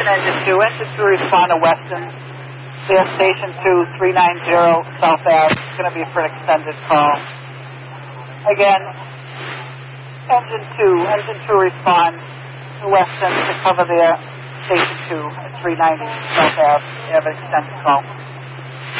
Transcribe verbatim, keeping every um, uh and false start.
Engine two. Engine two respond to Weston. Via Station two, three ninety South Ave. It's going to be for an extended call. Again, Engine two. Engine two respond to Weston to cover their Station two at three ninety South Ave. They have an extended call.